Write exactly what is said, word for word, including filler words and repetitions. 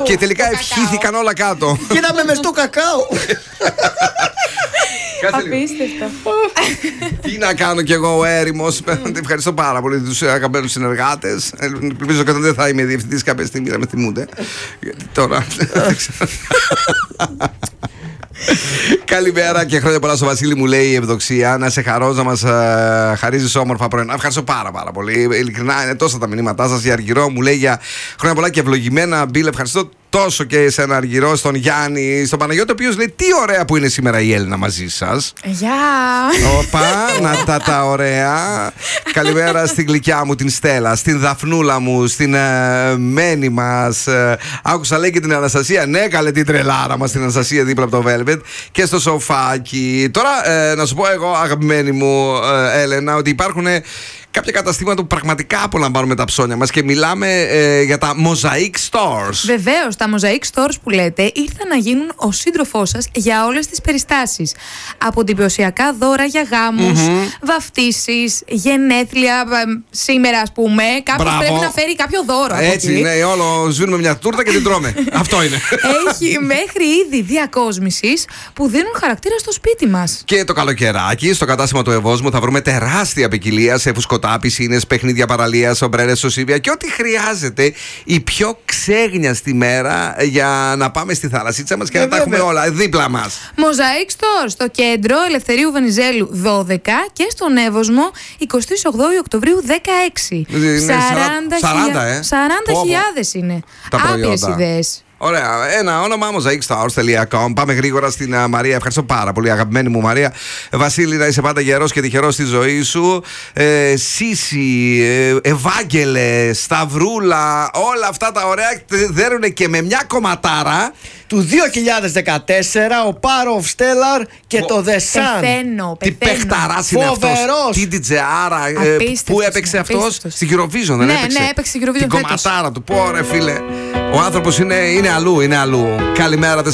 Και τελικά ευχήθηκαν όλα κάτω. Κοίταμε με στο κακάο. Απίστευτο. Τι να κάνω κι εγώ, ο έρημος. Ευχαριστώ πάρα πολύ τους αγαπημένους συνεργάτες. Ελπίζω ότι δεν θα είμαι διευθυντής κάποια στιγμή να με θυμούνται. Γιατί τώρα. Καλημέρα και χρόνια πολλά στο Βασίλη, μου λέει η Ευδοξία. Να σε χαρώ, να μας uh, χαρίζεις όμορφα πρωινά. Ευχαριστώ πάρα πάρα πολύ. Ειλικρινά είναι τόσα τα μηνύματά σας. Η Αργυρό μου λέει για χρόνια πολλά και ευλογημένα. Μπίλ, ευχαριστώ τόσο και σε ένα Αργυρό, στον Γιάννη, στον Παναγιώτη, ο οποίος λέει τι ωραία που είναι σήμερα η Έλληνα μαζί σας. Γεια! Όπα, να τα τα ωραία. Καλημέρα στην γλυκιά μου την Στέλλα, στην Δαφνούλα μου, στην uh, Μένη μας. Uh, άκουσα λέει και την Αναστασία. Ναι, καλέ την τρελάρα μας την Αναστασία δίπλα από το Velvet. Και στο σοφάκι. Τώρα ε, να σου πω εγώ, αγαπημένη μου ε, Έλενα, ότι υπάρχουν ε, κάποια καταστήματα που πραγματικά απολαμβάνουμε τα ψώνια μας και μιλάμε ε, για τα Mosaic Stores. Βεβαίως, τα Mosaic Stores που λέτε ήρθαν να γίνουν ο σύντροφός σας για όλες τις περιστάσεις. Από εντυπωσιακά δώρα για γάμους, mm-hmm. βαφτίσεις, γενέθλια. Σήμερα, ας πούμε, κάποιος πρέπει να φέρει κάποιο δώρο. Έτσι, ναι, όλο σβήνουμε μια τούρτα και την τρώμε. Αυτό είναι. Έχει μέχρι είδη διακόσμησης που δίνουν χαρακτήρα στο σπίτι μας. Και το καλοκαιράκι, στο κατάστημα του Ευόσμου, θα βρούμε τεράστια ποικιλία σε φουσκωτά, πισίνες, παιχνίδια παραλίας, ομπρέλες, σωσίβια και ό,τι χρειάζεται η πιο ξέγνιαστη μέρα για να πάμε στη θαλασσίτσα μας και ε, να βέβαια. τα έχουμε όλα δίπλα μας. Mosaic Store στο κέντρο Ελευθερίου Βενιζέλου δώδεκα και στον Εύωσμο εικοστή όγδοη Οκτωβρίου δεκαέξι. σαράντα χιλιάδες είναι. Άπειες ιδέες. Ωραία, ένα όνομα mosaic stores τελεία com. Πάμε γρήγορα στην uh, Μαρία. Ευχαριστώ πάρα πολύ, αγαπημένη μου Μαρία. Βασίλη, να είσαι πάντα γερός και τυχερός στη ζωή σου. Ε, Σύση, ε, Ευάγγελε, Σταυρούλα, όλα αυτά τα ωραία δέρουνε και με μια κομματάρα. Του δύο χιλιάδες δεκατέσσερα ο Πάρο of Stellar και το The Sun. Πεθαίνω, τι παιχταράς είναι αυτός. Τι ντιτζεάρα. Ε, πού έπαιξε αυτός? Στην Eurovision, δεν ναι, έπαιξε? Ναι, έπαιξε στην Eurovision. Την κομματάρα του. Πω ρε φίλε. Ο άνθρωπος είναι, είναι αλλού, είναι αλλού. Καλημέρα.